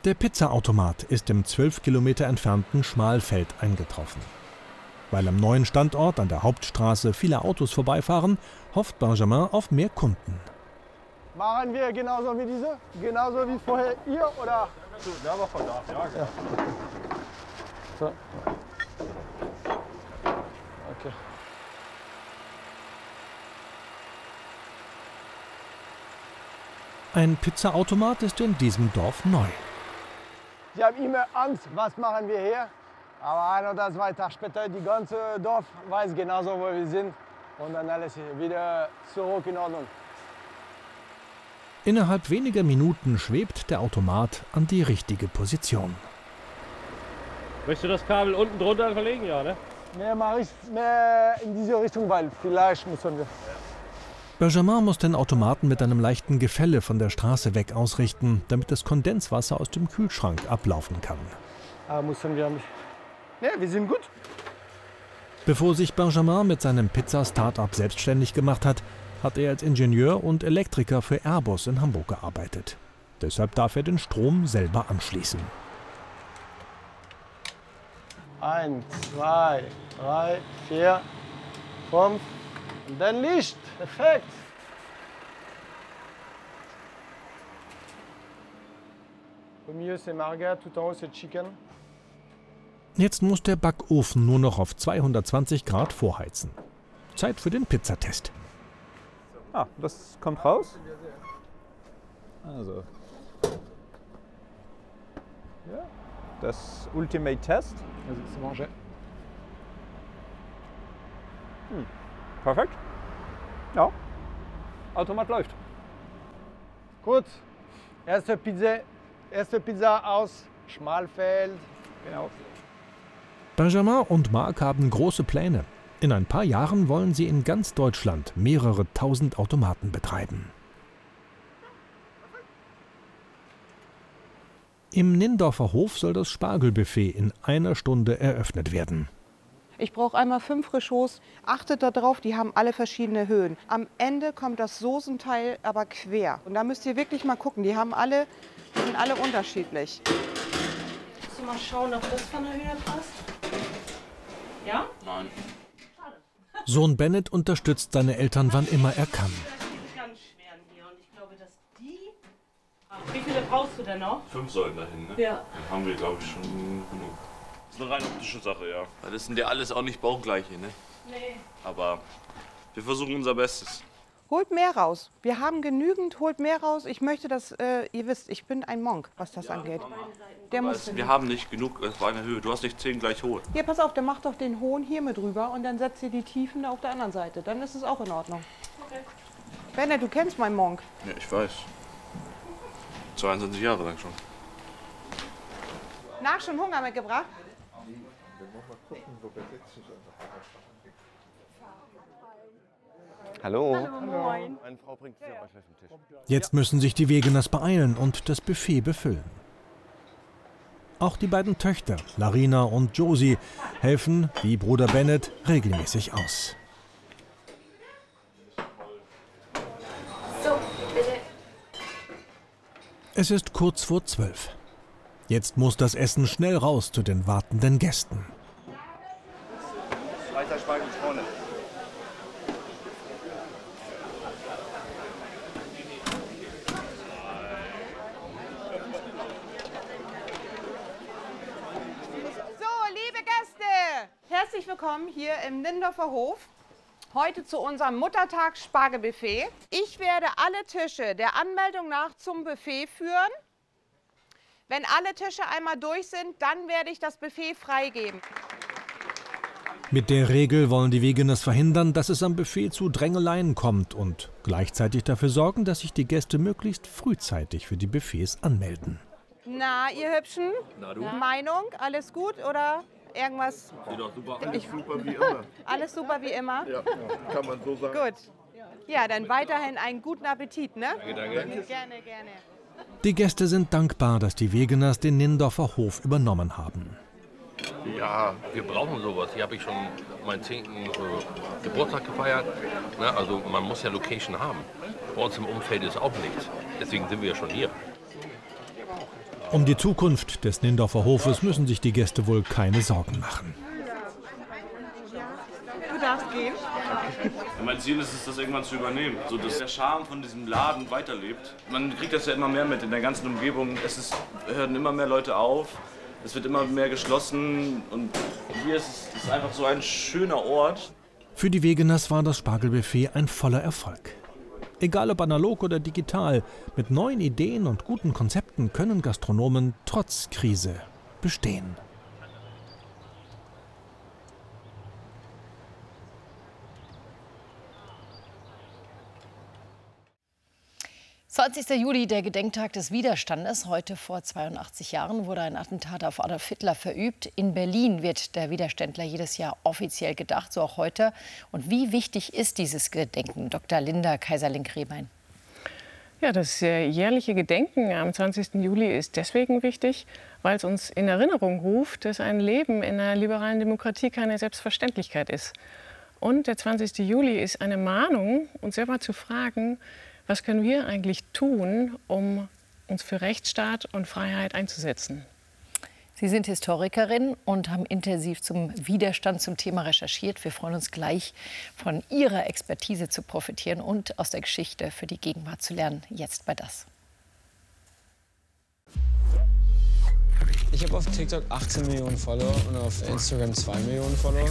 Der Pizzaautomat ist im 12 Kilometer entfernten Schmalfeld eingetroffen. Weil am neuen Standort an der Hauptstraße viele Autos vorbeifahren, hofft Benjamin auf mehr Kunden. Machen wir genauso wie diese? Genauso wie vorher hier oder? Ja, aber von da, ja. So. Okay. Ein Pizzaautomat ist in diesem Dorf neu. Sie haben immer Angst, was machen wir hier? Aber ein oder zwei Tage später, die ganze Dorf weiß genauso, wo wir sind. Und dann alles wieder zurück in Ordnung. Innerhalb weniger Minuten schwebt der Automat an die richtige Position. Möchtest du das Kabel unten drunter verlegen? Ja, ne? Mehr mache ich mehr in diese Richtung, weil vielleicht müssen wir. Benjamin muss den Automaten mit einem leichten Gefälle von der Straße weg ausrichten, damit das Kondenswasser aus dem Kühlschrank ablaufen kann. Aber müssen wir nicht. Ne, wir sind gut. Bevor sich Benjamin mit seinem Pizza-Startup selbstständig gemacht hat, hat er als Ingenieur und Elektriker für Airbus in Hamburg gearbeitet. Deshalb darf er den Strom selber anschließen. 1, 2, 3, 4, 5 und dann Licht. Perfekt. Au milieu c'est marga, tout en haut c'est chicken. Jetzt muss der Backofen nur noch auf 220 Grad vorheizen. Zeit für den Pizzatest. Das kommt raus. Also. Ja, das Ultimate Test. Perfekt. Ja, Automat läuft. Gut. Erste Pizza aus Schmalfeld. Genau. Benjamin und Marc haben große Pläne. In ein paar Jahren wollen sie in ganz Deutschland mehrere tausend Automaten betreiben. Im Nindorfer Hof soll das Spargelbuffet in einer Stunde eröffnet werden. Ich brauche einmal 5 Rechauds. Achtet darauf, die haben alle verschiedene Höhen. Am Ende kommt das Soßenteil aber quer. Und da müsst ihr wirklich mal gucken. Die sind alle unterschiedlich. Musst du mal schauen, ob das von der Höhe passt? Ja? Nein. Sohn Bennett unterstützt seine Eltern, wann immer er kann. Das ist ganz schwer hier und ich glaube, dass die... Wie viele brauchst du denn noch? 5 sollten dahin, ne? Ja. Dann haben wir, glaube ich, schon genug. Das ist eine rein optische Sache, ja. Weil das sind ja alles auch nicht baugleiche, ne? Nee. Aber wir versuchen unser Bestes. Holt mehr raus. Wir haben genügend, holt mehr raus. Ich möchte, dass ihr wisst, ich bin ein Monk, was das angeht. Der muss Wir haben nicht genug auf einer Höhe. Du hast nicht 10 gleich hoch. hier, pass auf, der macht doch den hohen hier mit rüber und dann setzt ihr die Tiefen auf der anderen Seite. Dann ist es auch in Ordnung. Okay. Bennett, du kennst meinen Monk. Ja, ich weiß. 22 Jahre lang schon. Nach schon Hunger mitgebracht? Hallo. Moin. Meine Frau bringt euch auf den Tisch. Jetzt müssen sich die Wegeners beeilen und das Buffet befüllen. Auch die beiden Töchter, Larina und Josie, helfen, wie Bruder Bennett, regelmäßig aus. So, bitte. Es ist kurz vor 12. Jetzt muss das Essen schnell raus zu den wartenden Gästen. Weiter Spargel vorne. Herzlich willkommen hier im Nindorfer Hof. Heute zu unserem Muttertag Spargelbuffet. Ich werde alle Tische der Anmeldung nach zum Buffet führen. Wenn alle Tische einmal durch sind, dann werde ich das Buffet freigeben. Mit der Regel wollen die Wegeners verhindern, dass es am Buffet zu Drängeleien kommt und gleichzeitig dafür sorgen, dass sich die Gäste möglichst frühzeitig für die Buffets anmelden. Na, ihr Hübschen? Na du? Meinung? Alles gut oder irgendwas? Sieht doch super aus. Super wie immer. Alles super wie immer? Ja, kann man so sagen. Gut. Ja, dann weiterhin einen guten Appetit, ne? Danke. Gerne, gerne. Die Gäste sind dankbar, dass die Wegeners den Nindorfer Hof übernommen haben. Ja, wir brauchen sowas. Hier habe ich schon meinen 10. Geburtstag gefeiert. Ne? Also man muss ja Location haben. Bei uns im Umfeld ist auch nichts. Deswegen sind wir ja schon hier. Um die Zukunft des Nindorfer Hofes müssen sich die Gäste wohl keine Sorgen machen. Du darfst gehen. Mein Ziel ist es, das irgendwann zu übernehmen. So, dass der Charme von diesem Laden weiterlebt. Man kriegt das ja immer mehr mit in der ganzen Umgebung. Hören immer mehr Leute auf. Es wird immer mehr geschlossen. Und hier ist es einfach so ein schöner Ort. Für die Wegeners war das Spargelbuffet ein voller Erfolg. Egal ob analog oder digital, mit neuen Ideen und guten Konzepten können Gastronomen trotz Krise bestehen. »20. Juli, der Gedenktag des Widerstandes. Heute vor 82 Jahren wurde ein Attentat auf Adolf Hitler verübt. In Berlin wird der Widerständler jedes Jahr offiziell gedacht, so auch heute. Und wie wichtig ist dieses Gedenken? Dr. Linda Kaiserlink-Rehbein. Ja, das jährliche Gedenken am 20. Juli ist deswegen wichtig, weil es uns in Erinnerung ruft, dass ein Leben in einer liberalen Demokratie keine Selbstverständlichkeit ist. Und der 20. Juli ist eine Mahnung, uns selber zu fragen, was können wir eigentlich tun, um uns für Rechtsstaat und Freiheit einzusetzen? Sie sind Historikerin und haben intensiv zum Widerstand, zum Thema recherchiert. Wir freuen uns gleich, von Ihrer Expertise zu profitieren und aus der Geschichte für die Gegenwart zu lernen. Jetzt bei das. Ich habe auf TikTok 18 Millionen Follower und auf Instagram 2 Millionen Follower.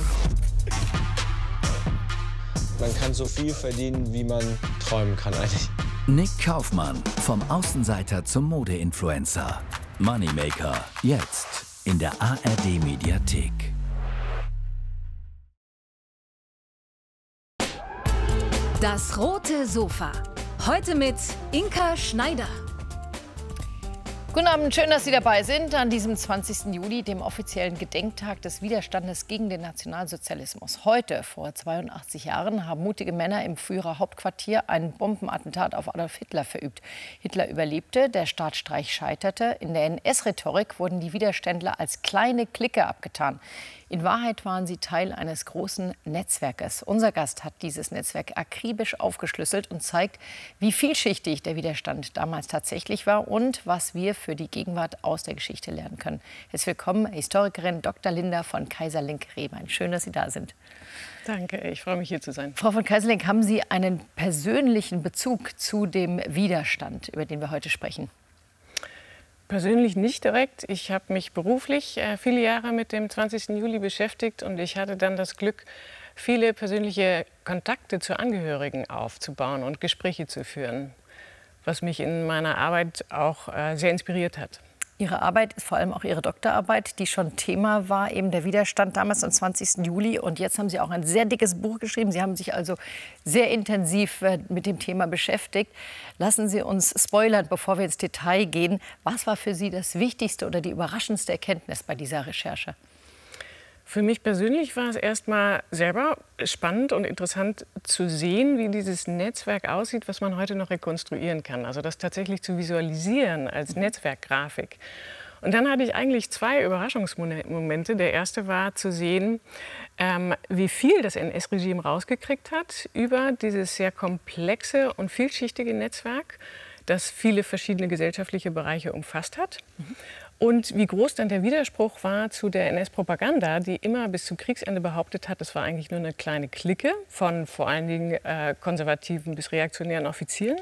Man kann so viel verdienen, wie man träumen kann eigentlich. Nick Kaufmann, vom Außenseiter zum Mode-Influencer. Moneymaker, jetzt in der ARD-Mediathek. Das rote Sofa. Heute mit Inka Schneider. Guten Abend, schön, dass Sie dabei sind an diesem 20. Juli, dem offiziellen Gedenktag des Widerstandes gegen den Nationalsozialismus. Heute, vor 82 Jahren, haben mutige Männer im Führer Hauptquartier ein Bombenattentat auf Adolf Hitler verübt. Hitler überlebte, der Staatsstreich scheiterte. In der NS-Rhetorik wurden die Widerständler als kleine Clique abgetan. In Wahrheit waren sie Teil eines großen Netzwerkes. Unser Gast hat dieses Netzwerk akribisch aufgeschlüsselt und zeigt, wie vielschichtig der Widerstand damals tatsächlich war und was wir für die Gegenwart aus der Geschichte lernen können. Herzlich willkommen, Historikerin Dr. Linda von Kaiserlink-Rehbein. Schön, dass Sie da sind. Danke, ich freue mich, hier zu sein. Frau von Kaiserlink, haben Sie einen persönlichen Bezug zu dem Widerstand, über den wir heute sprechen? Persönlich nicht direkt. Ich habe mich beruflich viele Jahre mit dem 20. Juli beschäftigt und ich hatte dann das Glück, viele persönliche Kontakte zu Angehörigen aufzubauen und Gespräche zu führen, was mich in meiner Arbeit auch sehr inspiriert hat. Ihre Arbeit ist vor allem auch Ihre Doktorarbeit, die schon Thema war, eben der Widerstand damals am 20. Juli. Und jetzt haben Sie auch ein sehr dickes Buch geschrieben. Sie haben sich also sehr intensiv mit dem Thema beschäftigt. Lassen Sie uns spoilern, bevor wir ins Detail gehen. Was war für Sie das wichtigste oder die überraschendste Erkenntnis bei dieser Recherche? Für mich persönlich war es erstmal selber spannend und interessant zu sehen, wie dieses Netzwerk aussieht, was man heute noch rekonstruieren kann. Also das tatsächlich zu visualisieren als Netzwerkgrafik. Und dann hatte ich eigentlich zwei Überraschungsmomente. Der erste war zu sehen, wie viel das NS-Regime rausgekriegt hat über dieses sehr komplexe und vielschichtige Netzwerk, das viele verschiedene gesellschaftliche Bereiche umfasst hat. Und wie groß dann der Widerspruch war zu der NS-Propaganda, die immer bis zum Kriegsende behauptet hat, das war eigentlich nur eine kleine Clique von vor allen Dingen konservativen bis reaktionären Offizieren.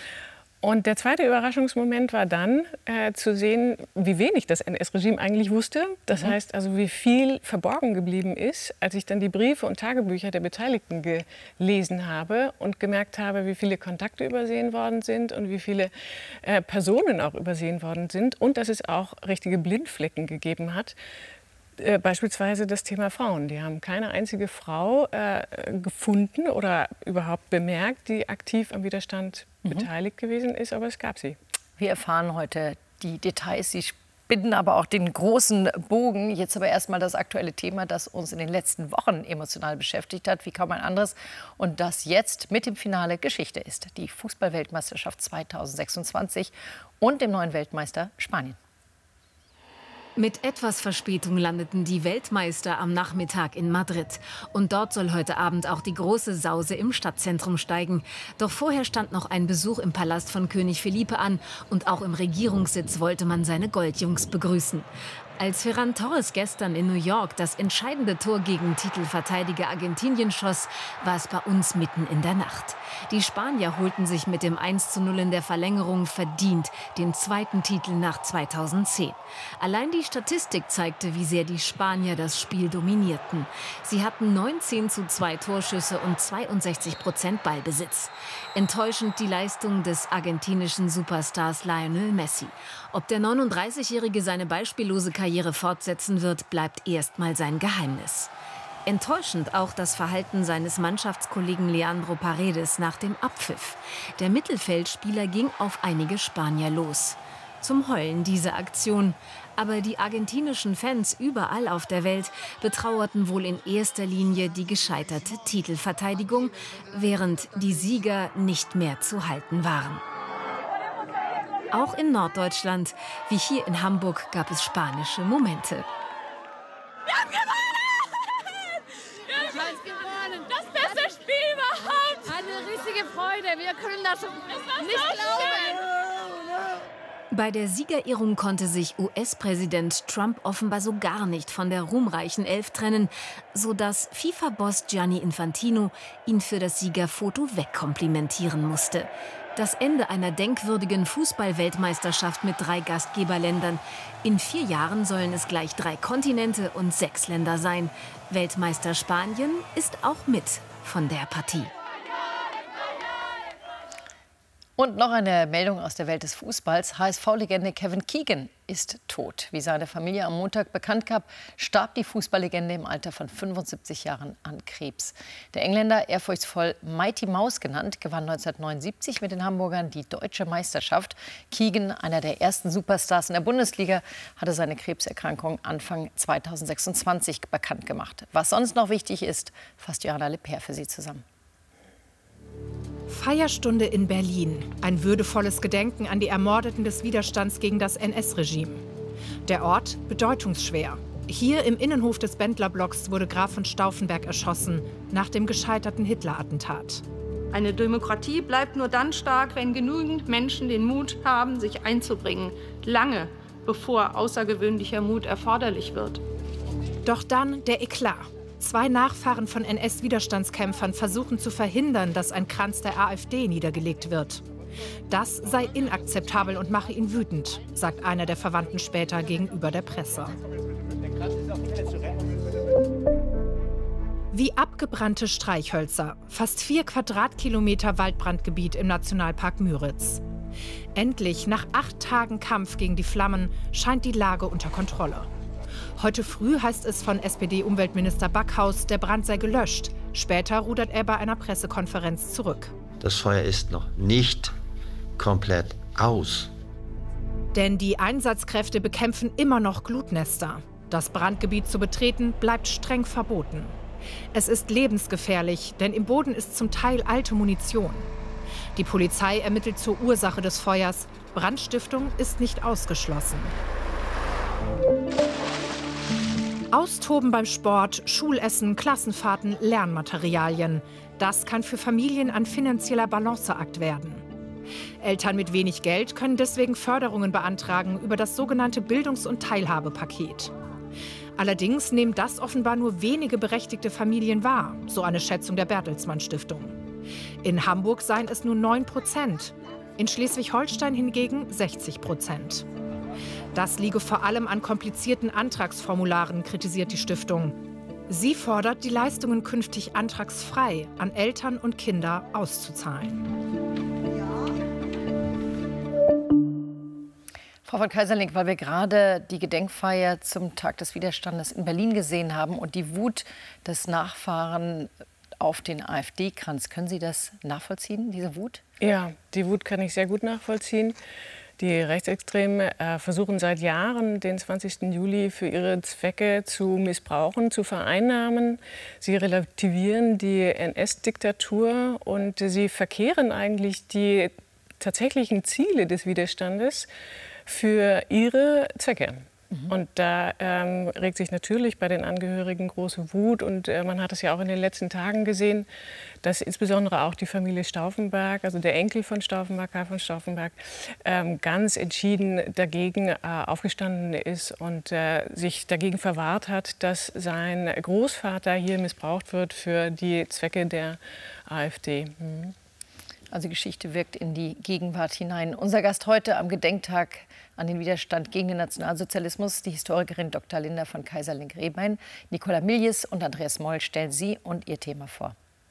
Und der zweite Überraschungsmoment war dann zu sehen, wie wenig das NS-Regime eigentlich wusste. Das heißt also, wie viel verborgen geblieben ist, als ich dann die Briefe und Tagebücher der Beteiligten gelesen habe und gemerkt habe, wie viele Kontakte übersehen worden sind und wie viele Personen auch übersehen worden sind. Und dass es auch richtige Blindflecken gegeben hat. Beispielsweise das Thema Frauen. Die haben keine einzige Frau gefunden oder überhaupt bemerkt, die aktiv am Widerstand beteiligt gewesen ist, aber es gab sie. Wir erfahren heute die Details. Sie spinnen aber auch den großen Bogen. Jetzt aber erstmal das aktuelle Thema, das uns in den letzten Wochen emotional beschäftigt hat, wie kaum ein anderes. Und das jetzt mit dem Finale Geschichte ist. Die Fußball-Weltmeisterschaft 2026 und dem neuen Weltmeister Spanien. Mit etwas Verspätung landeten die Weltmeister am Nachmittag in Madrid. Und dort soll heute Abend auch die große Sause im Stadtzentrum steigen. Doch vorher stand noch ein Besuch im Palast von König Felipe an. Und auch im Regierungssitz wollte man seine Goldjungs begrüßen. Als Ferran Torres gestern in New York das entscheidende Tor gegen Titelverteidiger Argentinien schoss, war es bei uns mitten in der Nacht. Die Spanier holten sich mit dem 1:0 in der Verlängerung verdient den zweiten Titel nach 2010. Allein die Statistik zeigte, wie sehr die Spanier das Spiel dominierten. Sie hatten 19:2 Torschüsse und 62% Ballbesitz. Enttäuschend die Leistung des argentinischen Superstars Lionel Messi. Ob der 39-Jährige seine beispiellose Karriere fortsetzen wird, bleibt erstmal sein Geheimnis. Enttäuschend auch das Verhalten seines Mannschaftskollegen Leandro Paredes nach dem Abpfiff. Der Mittelfeldspieler ging auf einige Spanier los. Zum Heulen diese Aktion. Aber die argentinischen Fans überall auf der Welt betrauerten wohl in erster Linie die gescheiterte Titelverteidigung, während die Sieger nicht mehr zu halten waren. Auch in Norddeutschland, wie hier in Hamburg, gab es spanische Momente. Wir haben gewonnen! Wir haben gewonnen! Das beste Spiel überhaupt! Eine riesige Freude, wir können das nicht glauben! Bei der Siegerehrung konnte sich US-Präsident Trump offenbar so gar nicht von der ruhmreichen Elf trennen, sodass FIFA-Boss Gianni Infantino ihn für das Siegerfoto wegkomplimentieren musste. Das Ende einer denkwürdigen Fußball-Weltmeisterschaft mit 3 Gastgeberländern. In 4 Jahren sollen es gleich 3 Kontinente und 6 Länder sein. Weltmeister Spanien ist auch mit von der Partie. Und noch eine Meldung aus der Welt des Fußballs. HSV-Legende Kevin Keegan ist tot. Wie seine Familie am Montag bekannt gab, starb die Fußballlegende im Alter von 75 Jahren an Krebs. Der Engländer, ehrfurchtsvoll Mighty Mouse genannt, gewann 1979 mit den Hamburgern die deutsche Meisterschaft. Keegan, einer der ersten Superstars in der Bundesliga, hatte seine Krebserkrankung Anfang 2026 bekannt gemacht. Was sonst noch wichtig ist, fasst Johanna Lepper für Sie zusammen. Feierstunde in Berlin. Ein würdevolles Gedenken an die Ermordeten des Widerstands gegen das NS-Regime. Der Ort bedeutungsschwer. Hier im Innenhof des Bendlerblocks wurde Graf von Stauffenberg erschossen, nach dem gescheiterten Hitler-Attentat. Eine Demokratie bleibt nur dann stark, wenn genügend Menschen den Mut haben, sich einzubringen. Lange bevor außergewöhnlicher Mut erforderlich wird. Doch dann der Eklat. 2 Nachfahren von NS-Widerstandskämpfern versuchen zu verhindern, dass ein Kranz der AfD niedergelegt wird. Das sei inakzeptabel und mache ihn wütend, sagt einer der Verwandten später gegenüber der Presse. Wie abgebrannte Streichhölzer. Fast 4 Quadratkilometer Waldbrandgebiet im Nationalpark Müritz. Endlich, nach 8 Tagen Kampf gegen die Flammen, scheint die Lage unter Kontrolle. Heute früh heißt es von SPD-Umweltminister Backhaus, der Brand sei gelöscht. Später rudert er bei einer Pressekonferenz zurück. Das Feuer ist noch nicht komplett aus. Denn die Einsatzkräfte bekämpfen immer noch Glutnester. Das Brandgebiet zu betreten bleibt streng verboten. Es ist lebensgefährlich, denn im Boden ist zum Teil alte Munition. Die Polizei ermittelt zur Ursache des Feuers. Brandstiftung ist nicht ausgeschlossen. Austoben beim Sport, Schulessen, Klassenfahrten, Lernmaterialien. Das kann für Familien ein finanzieller Balanceakt werden. Eltern mit wenig Geld können deswegen Förderungen beantragen über das sogenannte Bildungs- und Teilhabepaket. Allerdings nehmen das offenbar nur wenige berechtigte Familien wahr, so eine Schätzung der Bertelsmann Stiftung. In Hamburg seien es nur 9%, in Schleswig-Holstein hingegen 60%. Das liege vor allem an komplizierten Antragsformularen, kritisiert die Stiftung. Sie fordert, die Leistungen künftig antragsfrei an Eltern und Kinder auszuzahlen. Frau von Keyserlingk, weil wir gerade die Gedenkfeier zum Tag des Widerstandes in Berlin gesehen haben und die Wut des Nachfahren auf den AfD-Kranz. Können Sie das nachvollziehen, diese Wut? Ja, die Wut kann ich sehr gut nachvollziehen. Die Rechtsextremen versuchen seit Jahren, den 20. Juli für ihre Zwecke zu missbrauchen, zu vereinnahmen. Sie relativieren die NS-Diktatur und sie verkehren eigentlich die tatsächlichen Ziele des Widerstandes für ihre Zwecke. Und da regt sich natürlich bei den Angehörigen große Wut. Und man hat es ja auch in den letzten Tagen gesehen, dass insbesondere auch die Familie Stauffenberg, also der Enkel von Stauffenberg, Karl von Stauffenberg, ganz entschieden dagegen aufgestanden ist und sich dagegen verwahrt hat, dass sein Großvater hier missbraucht wird für die Zwecke der AfD. Also Geschichte wirkt in die Gegenwart hinein. Unser Gast heute am Gedenktag an den Widerstand gegen den Nationalsozialismus, die Historikerin Dr. Linda von Keyserlingk-Rehbein. Nicola Miljes und Andreas Moll stellen Sie und Ihr Thema vor.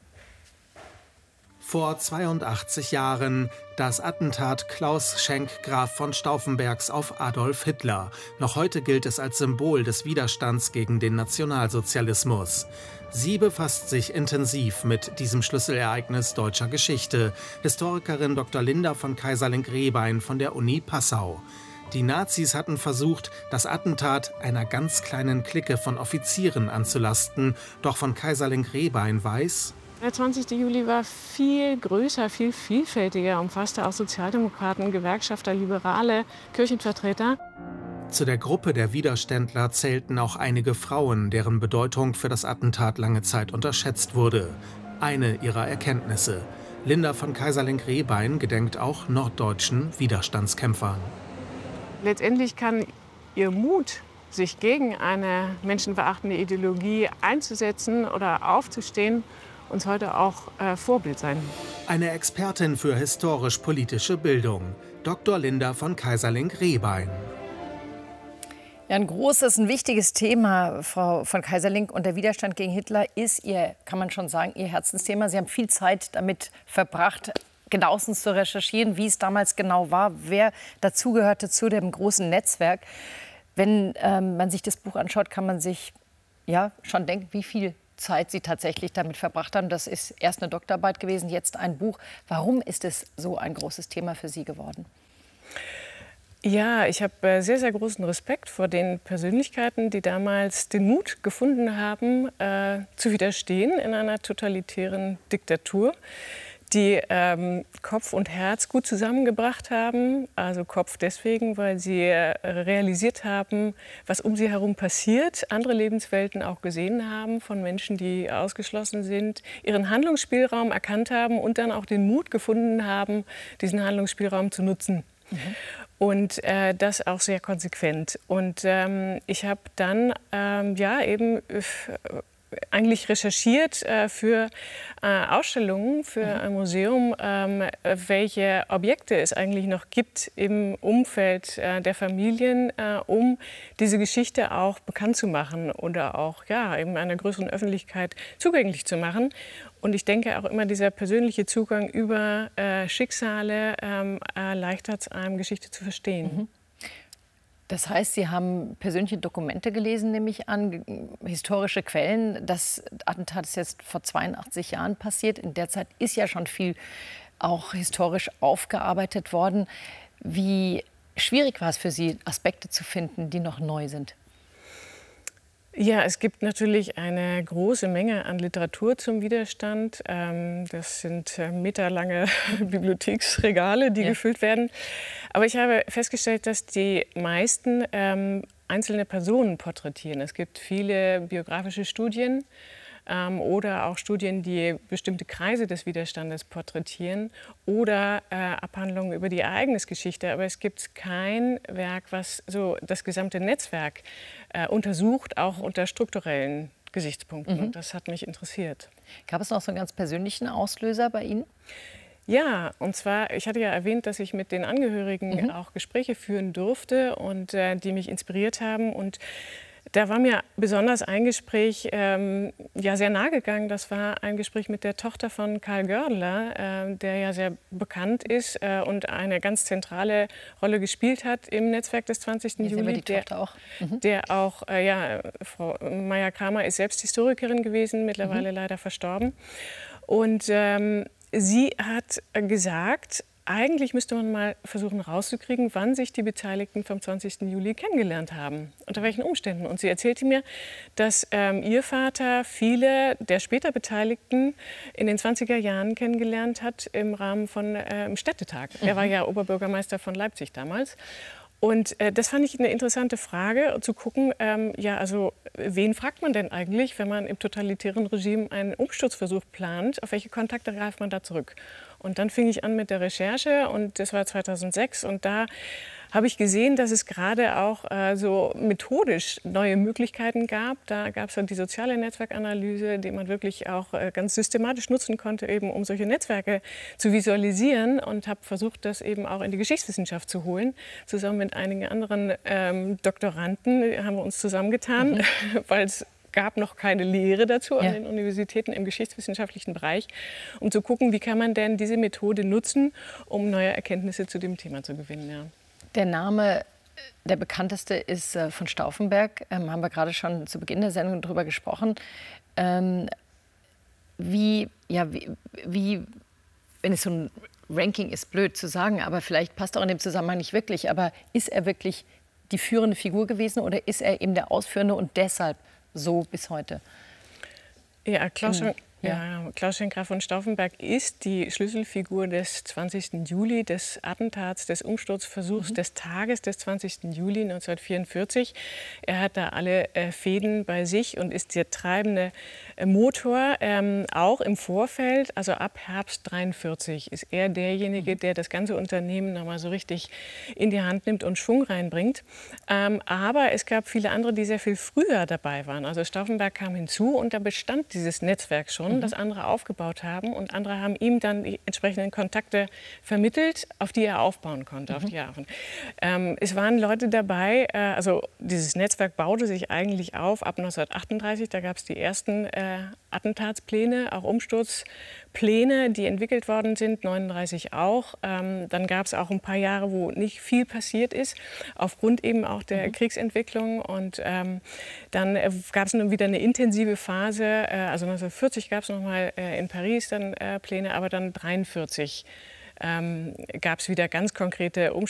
Vor 82 Jahren das Attentat Klaus Schenk Graf von Stauffenbergs auf Adolf Hitler. Noch heute gilt es als Symbol des Widerstands gegen den Nationalsozialismus. Sie befasst sich intensiv mit diesem Schlüsselereignis deutscher Geschichte. Historikerin Dr. Linda von Keyserlingk-Rehbein von der Uni Passau. Die Nazis hatten versucht, das Attentat einer ganz kleinen Clique von Offizieren anzulasten. Doch von Keyserlingk-Rehbein weiß: Der 20. Juli war viel größer, viel vielfältiger, umfasste auch Sozialdemokraten, Gewerkschafter, Liberale, Kirchenvertreter. Zu der Gruppe der Widerständler zählten auch einige Frauen, deren Bedeutung für das Attentat lange Zeit unterschätzt wurde. Eine ihrer Erkenntnisse: Linda von Keyserlingk-Rehbein gedenkt auch norddeutschen Widerstandskämpfern. Letztendlich kann ihr Mut, sich gegen eine menschenverachtende Ideologie einzusetzen oder aufzustehen, uns heute auch Vorbild sein. Eine Expertin für historisch-politische Bildung, Dr. Linda von Keyserlingk-Rehbein. Ja, ein großes, ein wichtiges Thema, Frau von Keyserlingk, und der Widerstand gegen Hitler ist Ihr, kann man schon sagen, Ihr Herzensthema. Sie haben viel Zeit damit verbracht, genauestens zu recherchieren, wie es damals genau war, wer dazugehörte zu dem großen Netzwerk. Wenn man sich das Buch anschaut, kann man sich ja schon denken, wie viel Zeit Sie tatsächlich damit verbracht haben. Das ist erst eine Doktorarbeit gewesen, jetzt ein Buch. Warum ist es so ein großes Thema für Sie geworden? Ja, ich habe sehr, sehr großen Respekt vor den Persönlichkeiten, die damals den Mut gefunden haben, zu widerstehen in einer totalitären Diktatur, die Kopf und Herz gut zusammengebracht haben. Also Kopf deswegen, weil sie realisiert haben, was um sie herum passiert, andere Lebenswelten auch gesehen haben von Menschen, die ausgeschlossen sind, ihren Handlungsspielraum erkannt haben und dann auch den Mut gefunden haben, diesen Handlungsspielraum zu nutzen. Und das auch sehr konsequent. Und ich habe dann eigentlich recherchiert für Ausstellungen, für ein Museum, welche Objekte es eigentlich noch gibt im Umfeld der Familien, um diese Geschichte auch bekannt zu machen oder auch eben einer größeren Öffentlichkeit zugänglich zu machen. Und ich denke auch immer, dieser persönliche Zugang über Schicksale erleichtert es einem, Geschichte zu verstehen. Das heißt, Sie haben persönliche Dokumente gelesen, nehme ich an, historische Quellen. Das Attentat ist jetzt vor 82 Jahren passiert. In der Zeit ist ja schon viel auch historisch aufgearbeitet worden. Wie schwierig war es für Sie, Aspekte zu finden, die noch neu sind? Ja, es gibt natürlich eine große Menge an Literatur zum Widerstand. Das sind meterlange Bibliotheksregale, die gefüllt werden. Aber ich habe festgestellt, dass die meisten einzelne Personen porträtieren. Es gibt viele biografische Studien oder auch Studien, die bestimmte Kreise des Widerstandes porträtieren oder Abhandlungen über die Ereignisgeschichte. Aber es gibt kein Werk, was so das gesamte Netzwerk untersucht, auch unter strukturellen Gesichtspunkten. Und das hat mich interessiert. Gab es noch so einen ganz persönlichen Auslöser bei Ihnen? Ja, und zwar, ich hatte ja erwähnt, dass ich mit den Angehörigen auch Gespräche führen durfte und die mich inspiriert haben. Und da war mir besonders ein Gespräch sehr nahe gegangen. Das war ein Gespräch mit der Tochter von Karl Gördeler, der ja sehr bekannt ist und eine ganz zentrale Rolle gespielt hat im Netzwerk des 20. Juli. Frau Meyer-Kramer ist selbst Historikerin gewesen, mittlerweile leider verstorben. Und sie hat gesagt, eigentlich müsste man mal versuchen rauszukriegen, wann sich die Beteiligten vom 20. Juli kennengelernt haben, unter welchen Umständen. Und sie erzählte mir, dass ihr Vater viele der später Beteiligten in den 20er Jahren kennengelernt hat im Rahmen von Städtetag. Er war ja Oberbürgermeister von Leipzig damals. Und das fand ich eine interessante Frage, zu gucken, ja, also wen fragt man denn eigentlich, wenn man im totalitären Regime einen Umsturzversuch plant, auf welche Kontakte greift man da zurück? Und dann fing ich an mit der Recherche und das war 2006 und da habe ich gesehen, dass es gerade auch so methodisch neue Möglichkeiten gab. Da gab es dann die soziale Netzwerkanalyse, die man wirklich auch ganz systematisch nutzen konnte, eben um solche Netzwerke zu visualisieren und habe versucht, das eben auch in die Geschichtswissenschaft zu holen. Zusammen mit einigen anderen Doktoranden haben wir uns zusammengetan, weil es gab noch keine Lehre dazu an den Universitäten im geschichtswissenschaftlichen Bereich, um zu gucken, wie kann man denn diese Methode nutzen, um neue Erkenntnisse zu dem Thema zu gewinnen. Ja. Der Name, der bekannteste, ist von Stauffenberg. Haben wir gerade schon zu Beginn der Sendung darüber gesprochen. Wenn es so ein Ranking ist, blöd zu sagen, aber vielleicht passt auch in dem Zusammenhang nicht wirklich. Aber ist er wirklich die führende Figur gewesen oder ist er eben der Ausführende und deshalb so bis heute? Ja, Klaus Schenk-Graf von Stauffenberg ist die Schlüsselfigur des 20. Juli, des Attentats, des Umsturzversuchs, des Tages des 20. Juli 1944. Er hat da alle Fäden bei sich und ist der treibende Motor. Auch im Vorfeld, also ab Herbst 1943, ist er derjenige, der das ganze Unternehmen noch mal so richtig in die Hand nimmt und Schwung reinbringt. Aber es gab viele andere, die sehr viel früher dabei waren. Also Stauffenberg kam hinzu und da bestand dieses Netzwerk schon, das andere aufgebaut haben und andere haben ihm dann die entsprechenden Kontakte vermittelt, auf die er aufbauen konnte. Es waren Leute dabei, also dieses Netzwerk baute sich eigentlich auf ab 1938, da gab es die ersten Attentatspläne, auch Umsturzpläne, die entwickelt worden sind, 1939 auch. Dann gab es auch ein paar Jahre, wo nicht viel passiert ist, aufgrund eben auch der Kriegsentwicklung. Und dann gab es wieder eine intensive Phase, also 1940 gab es noch mal in Paris dann Pläne, aber dann 1943 gab es wieder ganz konkrete